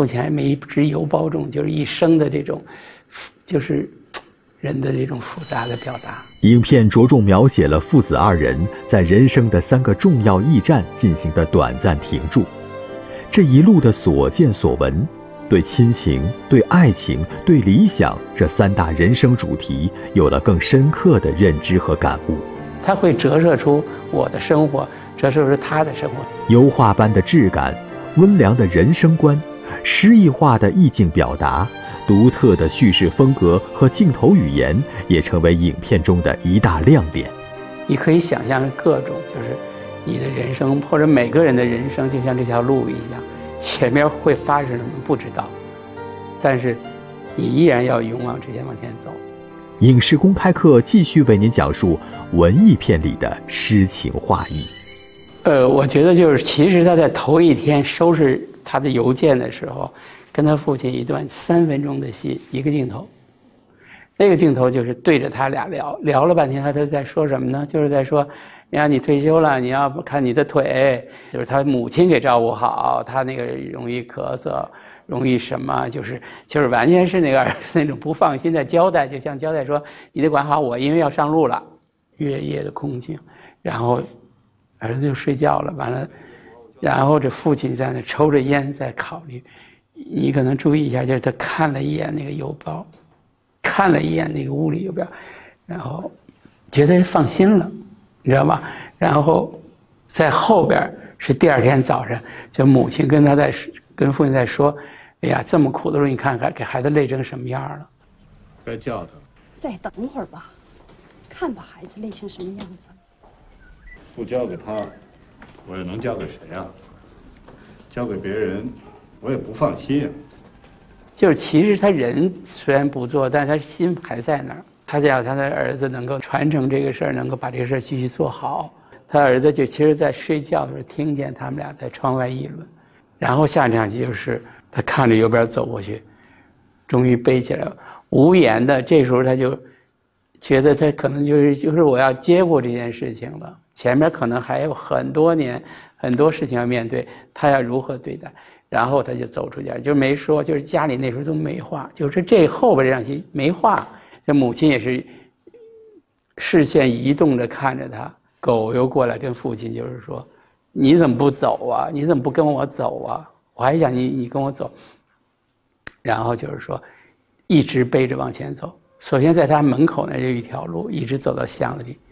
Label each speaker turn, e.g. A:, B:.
A: 父亲还没一只邮包重，就是一生的这种，就是人的这种复杂的表达。
B: 影片着重描写了父子二人在人生的3个重要驿站进行的短暂停驻，这一路的所见所闻，对亲情、对爱情、对理想这3大人生主题有了更深刻的认知和感悟。
A: 它会折射出我的生活，折射出他的生活。
B: 油画般的质感，温良的人生观，诗意化的意境表达，独特的叙事风格和镜头语言也成为影片中的一大亮点。
A: 你可以想象各种，就是你的人生或者每个人的人生就像这条路一样，前面会发生什么不知道，但是你依然要勇往直前往前走。
B: 影视公开课继续为您讲述文艺片里的诗情画意。
A: 我觉得就是其实他在头一天收拾他的邮件的时候，跟他父亲一段3分钟的戏，一个镜头，那个镜头就是对着他俩聊了半天，他都在说什么呢？就是在说，你看你退休了，你要看你的腿，就是他母亲给照顾好，他那个容易咳嗽，容易什么，就是完全是那个儿子那种不放心的交代，就像交代说你得管好我，因为要上路了。月夜的空静，然后儿子就睡觉了，完了，然后这父亲在那抽着烟在考虑。你可能注意一下，就是他看了一眼那个邮包，看了一眼那个屋里邮票，然后觉得放心了，你知道吧？然后在后边是第2天早上，就母亲跟父亲在说：“哎呀，这么苦的时候，你看看给孩子累成什么样了。”
C: 该叫他。
D: 再等会儿吧，看把孩子累成什么样子。
C: 不交给他，我又能交给谁啊？交给别人，我也不放心啊。
A: 就是其实他人虽然不做，但他心还在那儿。他想他的儿子能够传承这个事儿，能够把这个事儿继续做好。他儿子就其实在睡觉的时候听见他们俩在窗外议论，然后下场戏就是他看着邮边走过去，终于背起来了，无言的。这时候他就觉得他可能就是我要接过这件事情了，前面可能还有很多年很多事情要面对，他要如何对待。然后他就走出家，就没说，就是家里那时候都没话，就是这后边这场戏没话。这母亲也是视线移动着看着他，狗又过来跟父亲就是说：“你怎么不走啊？你怎么不跟我走啊？我还想你跟我走。”然后就是说，一直背着往前走。首先在他门口那就一条路，一直走到巷子里。